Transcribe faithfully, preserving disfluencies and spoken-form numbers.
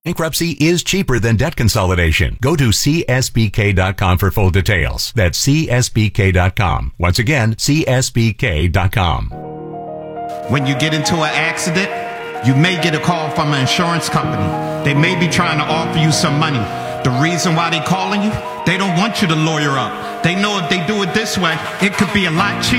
Bankruptcy is cheaper than debt consolidation. Go to C S B K dot com for full details. That's C S B K dot com. Once again, C S B K dot com. When you get into an accident, you may get a call from an insurance company. They may be trying to offer you some money. The reason why they calling you, they don't want you to lawyer up. They know if they do it this way, it could be a lot cheaper.